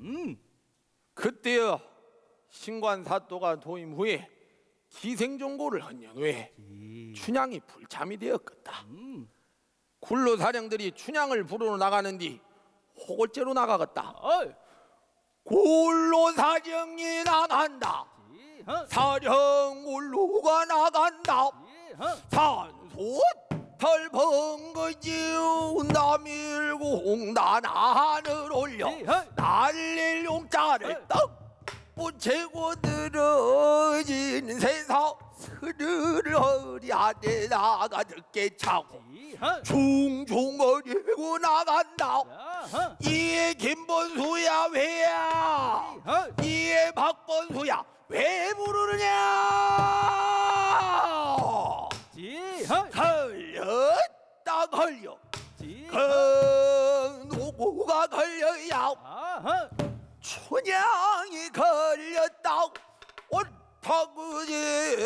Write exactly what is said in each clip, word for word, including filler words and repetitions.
음. 그때여 신관사또가 도임 후에 기생종고를 헌년 후에 춘향이 불참이 되었겠다. 음. 굴로 사령들이 춘향을 부르러 나가는 뒤 호골제로 나가겠다. 어이. 굴로 사령이 나간다. 지허. 사령 굴로가 나간다. 지허. 산소 털벙거지우 남일공 난 하늘 올려 지허. 날릴 용자를 떡 붙이고 늘어진 세상 스르르 허리 아래 나가 듣게 차고 지허. 중중거리고 나간다. 야허. 이에 김본수야 왜야 지허. 이에 박본수야 왜 부르느냐. 지허. 걸렸다 걸려 지허. 그 누구가 걸려야 아허. 춘향이 걸렸다. 옳다그지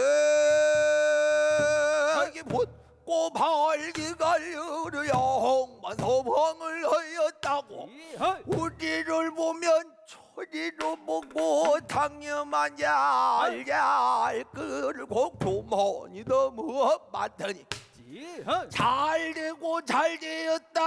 붙고 발기 걸려를 영만서방을 하였다고. 지허. 우리를 보면 초리로 보고 당념한 얄얄 끌고 주머니 너무 많더니 지허. 잘 되고 잘 되었다.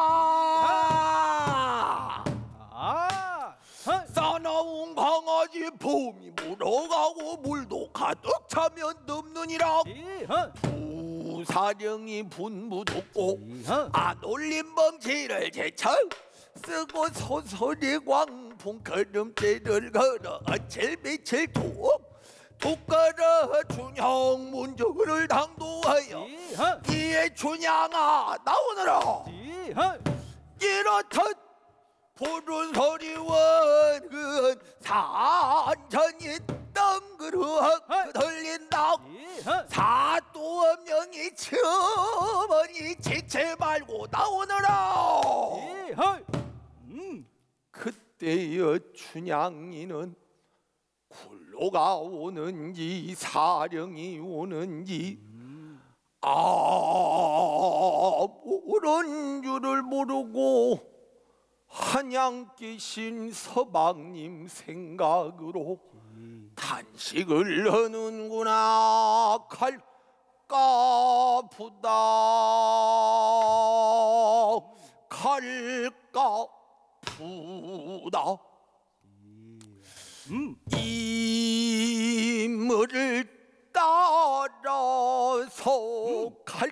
아. 허. 싸나운 강아지 봄이 물어가고 물도 가득 차면 넘느니라. 지허. 부사령이 분부 돋고 지허. 안 올린 범치를 제쳐 쓰고 소소리 광풍 걸음대를 걸어 어칠 빛을 툭툭 걸어 춘향 문주를 당도하여 지허. 이에 춘향아 나오너라. 지허. 이렇듯 푸른 소리 원근 산천이 덩그럭 들린다. 지허. 사또 명이 처머니 지체 말고 나오너라. 지허. 음. 그때여 춘향이는 굴로가 오는지 사령이 오는지 아 모른 줄을 모르고 한양기신 서방님 생각으로 단식을 하는구나. 갈까부다 갈까부다. 음. 이물을 따라서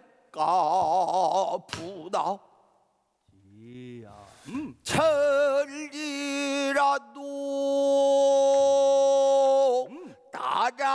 갈까부다. 이야. 음. 천리라도 따라